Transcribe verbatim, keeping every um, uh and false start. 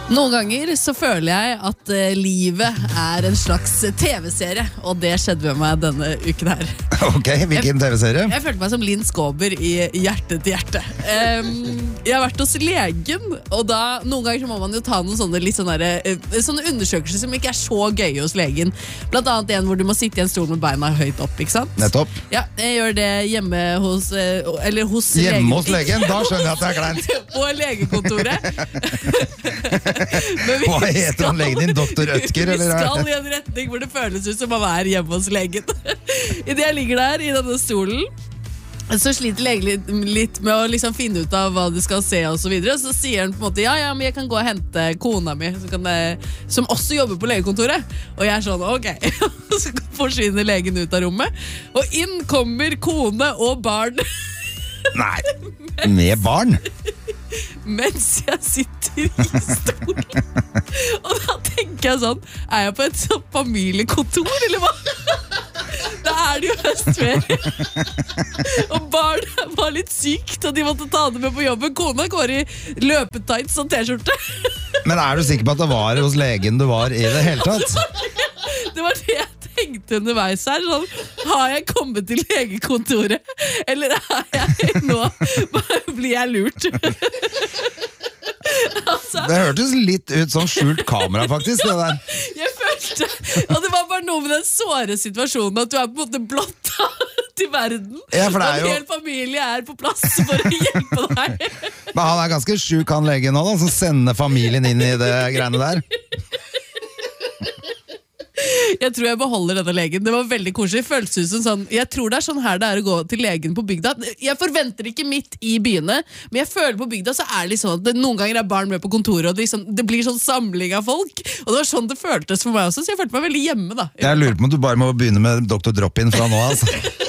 Noen ganger så føler jeg at uh, livet er en slags tv-serie, og det skjedde med meg denne uken her. Ok, hvilken tv-serie? Jeg følte meg som Linn Skåber i Hjerte til hjerte. Um, jeg har vært hos legen, og da noen ganger så må man jo ta noen sånne, litt sånne, uh, sånne undersøkelser som ikke er så gøye hos legen. Blant annet en hvor du må sitte i en stol med beina høyt opp, ikke sant? Nettopp. Ja, jeg gjør det hjemme hos, uh, eller hos hjemme legen. Hjemme hos legen? Da skjønner jeg at det er kleint. På legekontoret. Hva heter han legen din? Doktor Ødker? Vi skal i en retning hvor det føles ut som man er hjemme hos legen. I det jeg ligger der i denne stolen, så sliter legen litt, litt med å liksom finne ut av hva du skal se og så videre. Så sier han på en måte, ja, ja, men jeg kan gå og hente kona mi, så kan jeg, som også jobber på legekontoret. Og jeg er sånn, ok. Så forsvinner legen ut av rommet, og inn kommer kone og barn. Nei, med barn? Mens jeg sitter i stolen. Og da tenker jeg sånn, er jeg på et sånn familiekontor, eller hva? Da er det jo høstferie. Og barn var litt sykt, og de måtte ta det med på jobben. Kona går i løpetights og t-skjorte. Men er du sikker på at det var hos legen du var i det hele tatt? Det var det jeg tenkte underveis her, sånn, har jeg kommet til legekontoret, eller er jeg nå, blir jeg lurt? Altså, det hørtes litt ut som skjult kamera faktisk, det der. Jeg følte, og det var bare noe med den såre situasjonen, at du er på en måte blotta til verden, ja, for det er og en jo... hel familie er på plass for å hjelpe deg. Men han er ganske syk, han legen nå da, som sender familien inn i det greiene der. Jeg tror jeg beholder denne legen. Det var veldig koselig. Føles ut som sånn, jeg tror det er sånn her det er å gå til legen på bygda. Jeg forventer ikke midt i byene, men jeg føler på bygda så er det litt sånn at det, noen ganger er barn med på kontoret, og det, liksom, det blir sånn samling av folk. Og det var sånn det føltes for meg også, så jeg følte meg veldig hjemme da. Jeg lurer på om du bare må begynne med doktor Drop-in fra nå, altså.